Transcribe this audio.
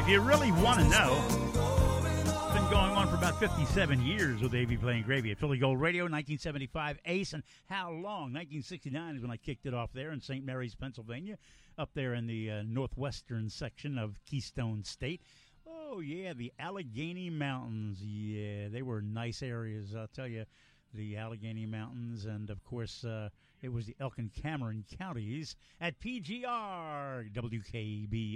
If you really want to know, it's been going on for about 57 years with A.B. Playing Gravy at Philly Gold Radio, 1975 Ace, and how long? 1969 is when I kicked it off there in St. Mary's, Pennsylvania, up there in the northwestern section of Keystone State. Oh, yeah, the Allegheny Mountains. Yeah, they were nice areas, I'll tell you. The Allegheny Mountains, and, of course, it was the Elk and Cameron counties at PGR, WKB